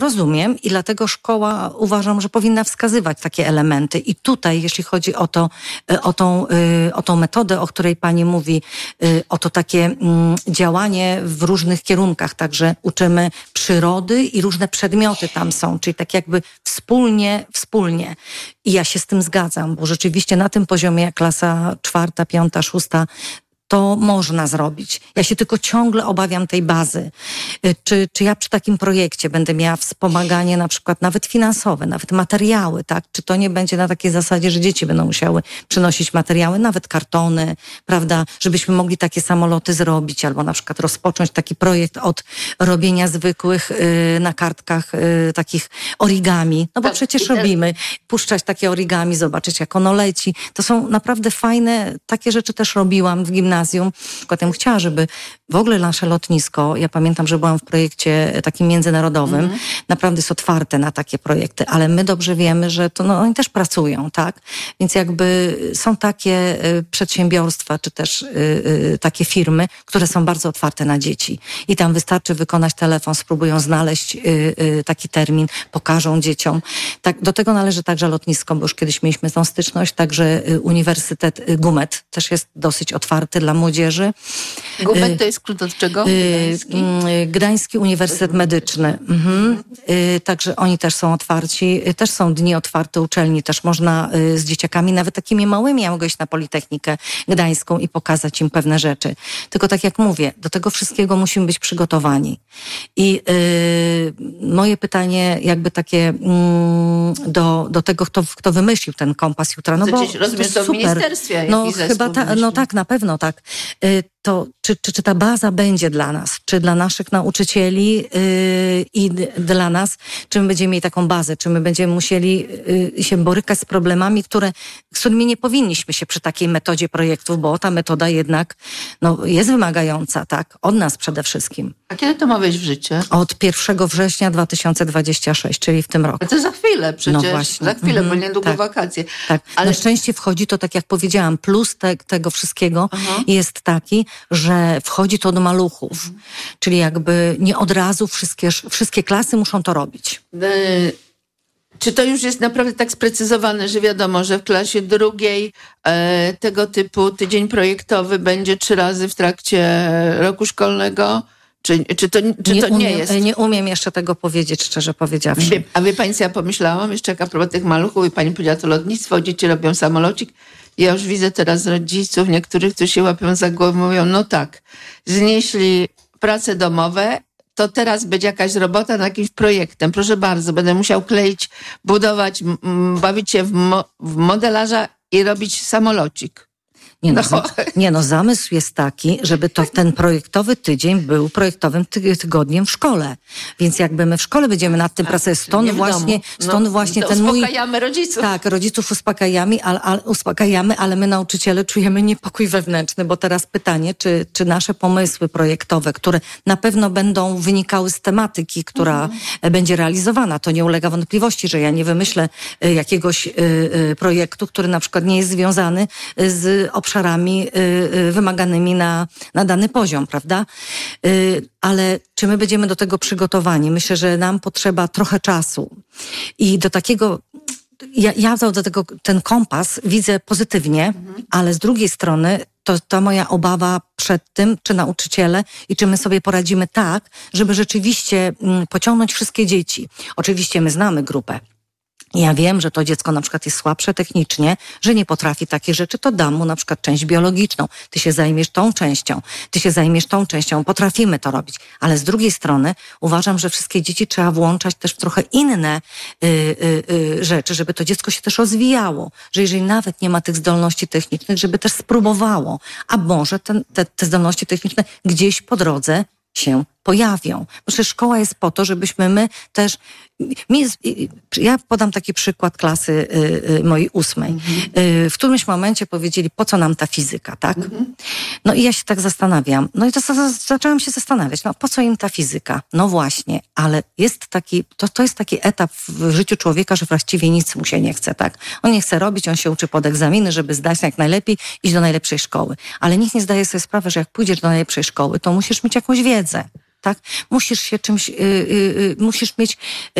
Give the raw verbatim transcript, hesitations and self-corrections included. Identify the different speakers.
Speaker 1: rozumiem i dlatego szkoła uważam, że powinna wskazywać takie elementy. I tutaj, jeśli chodzi o to, o tą, o tą metodę, o której pani mówi, o to takie działanie w różnych kierunkach, także uczymy przyrody i różne przedmioty tam są, czyli tak jakby wspólnie, wspólnie. I ja się z tym zgadzam, bo rzeczywiście na tym poziomie jak klasa czwarta, piąta, szósta, to można zrobić. Ja się tylko ciągle obawiam tej bazy. Czy, czy ja przy takim projekcie będę miała wspomaganie na przykład nawet finansowe, nawet materiały, tak? Czy to nie będzie na takiej zasadzie, że dzieci będą musiały przynosić materiały, nawet kartony, prawda? Żebyśmy mogli takie samoloty zrobić albo na przykład rozpocząć taki projekt od robienia zwykłych yy, na kartkach yy, takich origami. No bo tak, przecież robimy. Puszczać takie origami, zobaczyć jak ono leci. To są naprawdę fajne, takie rzeczy też robiłam w gimnazjum. Przykład ja bym chciała, żeby w ogóle nasze lotnisko, ja pamiętam, że byłam w projekcie takim międzynarodowym, mm-hmm. naprawdę jest otwarte na takie projekty, ale my dobrze wiemy, że to no, oni też pracują, tak? Więc jakby są takie y, przedsiębiorstwa, czy też y, y, takie firmy, które są bardzo otwarte na dzieci. I tam wystarczy wykonać telefon, spróbują znaleźć y, y, taki termin, pokażą dzieciom. Tak, do tego należy także lotnisko, bo już kiedyś mieliśmy tą styczność, także y, Uniwersytet y, Gumet też jest dosyć otwarty dla młodzieży.
Speaker 2: Gumet to jest skrót od czego?
Speaker 1: Gdański, Gdański Uniwersytet Medyczny. Mhm. Także oni też są otwarci. Też są dni otwarte uczelni. Też można z dzieciakami, nawet takimi małymi, ja mogę iść na Politechnikę Gdańską i pokazać im pewne rzeczy. Tylko tak jak mówię, do tego wszystkiego musimy być przygotowani. I yy, moje pytanie jakby takie yy, do, do tego, kto, kto wymyślił ten kompas jutra. No bo
Speaker 2: rozumiem, to w ministerstwie.
Speaker 1: No chyba ta, no tak, na pewno tak. To czy, czy, czy ta baza będzie dla nas, czy dla naszych nauczycieli yy, i dla nas, czy my będziemy mieli taką bazę, czy my będziemy musieli yy, się borykać z problemami, które, z którymi nie powinniśmy się przy takiej metodzie projektów, bo ta metoda jednak no, jest wymagająca, tak? Od nas przede wszystkim.
Speaker 2: A kiedy to ma wejść w życie?
Speaker 1: Od pierwszego września dwa tysiące dwudziestego szóstego, czyli w tym roku.
Speaker 2: A to za chwilę przecież, no właśnie. Za chwilę, mm-hmm, bo niedługo
Speaker 1: tak,
Speaker 2: wakacje.
Speaker 1: Tak, ale na szczęście wchodzi to, tak jak powiedziałam, plus te, tego wszystkiego Aha. jest taki, że wchodzi to do maluchów. Mhm. Czyli jakby nie od razu wszystkie, wszystkie klasy muszą to robić.
Speaker 2: Y- Czy to już jest naprawdę tak sprecyzowane, że wiadomo, że w klasie drugiej e, tego typu tydzień projektowy będzie trzy razy w trakcie roku szkolnego? Czy, czy to, czy
Speaker 1: nie,
Speaker 2: to nie
Speaker 1: umiem,
Speaker 2: jest?
Speaker 1: Nie umiem jeszcze tego powiedzieć, szczerze powiedziawszy.
Speaker 2: Wie, a wie pani, co ja pomyślałam? Jeszcze jak a propos tych maluchów i pani powiedziała to lotnictwo, dzieci robią samolocik. Ja już widzę teraz rodziców, niektórych, którzy się łapią za głowę, mówią, no tak, znieśli prace domowe, to teraz będzie jakaś robota nad jakimś projektem. Proszę bardzo, będę musiał kleić, budować, m- bawić się w, mo- w modelarza i robić samolocik.
Speaker 1: Nie no, no. nie no, zamysł jest taki, żeby to ten projektowy tydzień był projektowym ty- tygodniem w szkole. Więc jakby my w szkole będziemy nad tym pracować, stąd właśnie, stąd no, właśnie ten mój...
Speaker 2: Uspokajamy rodziców.
Speaker 1: Tak, rodziców uspokajamy, ale, ale, uspokajamy, ale my nauczyciele czujemy niepokój wewnętrzny, bo teraz pytanie, czy, czy nasze pomysły projektowe, które na pewno będą wynikały z tematyki, która mhm. będzie realizowana, to nie ulega wątpliwości, że ja nie wymyślę jakiegoś y, y, projektu, który na przykład nie jest związany z obszarami obszarami y, y, wymaganymi na, na dany poziom, prawda? Y, ale czy my będziemy do tego przygotowani? Myślę, że nam potrzeba trochę czasu. I do takiego, ja, ja do tego ten kompas widzę pozytywnie, mhm. ale z drugiej strony to ta moja obawa przed tym, czy nauczyciele i czy my sobie poradzimy tak, żeby rzeczywiście mm, pociągnąć wszystkie dzieci. Oczywiście my znamy grupę. Ja wiem, że to dziecko na przykład jest słabsze technicznie, że nie potrafi takich rzeczy, to dam mu na przykład część biologiczną. Ty się zajmiesz tą częścią, ty się zajmiesz tą częścią, potrafimy to robić. Ale z drugiej strony uważam, że wszystkie dzieci trzeba włączać też w trochę inne y, y, y, rzeczy, żeby to dziecko się też rozwijało. Że jeżeli nawet nie ma tych zdolności technicznych, żeby też spróbowało. A może ten, te, te zdolności techniczne gdzieś po drodze się pojawią. Przecież szkoła jest po to, żebyśmy my też... Mi jest, ja podam taki przykład klasy y, y, mojej ósmej. Mm-hmm. Y, w którymś momencie powiedzieli, po co nam ta fizyka, tak? Mm-hmm. No i ja się tak zastanawiam. No i to z- zaczęłam się zastanawiać, no po co im ta fizyka? No właśnie, ale jest taki, to, to jest taki etap w życiu człowieka, że właściwie nic mu się nie chce, tak? On nie chce robić, on się uczy pod egzaminy, żeby zdać jak najlepiej, iść do najlepszej szkoły. Ale nikt nie zdaje sobie sprawy, że jak pójdziesz do najlepszej szkoły, to musisz mieć jakąś wiedzę. tak? Musisz się czymś, y, y, y, musisz mieć